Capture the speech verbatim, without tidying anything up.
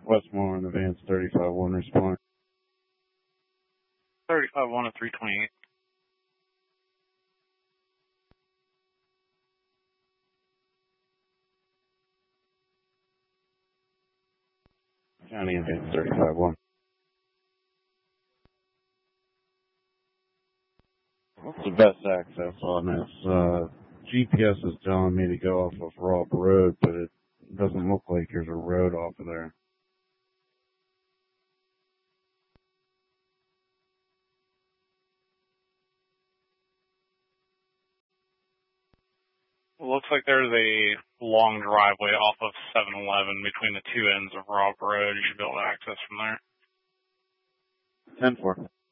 Westmoreland, Advance thirty-five one, respond. thirty-five one to three twenty-eight. County Advance thirty-five one. What's the best access on this? Uh, G P S is telling me to go off of Rob Road, but it doesn't look like there's a road off of there. It looks like there's a long driveway off of seven eleven between the two ends of Rob Road. You should be able to access from there. ten four.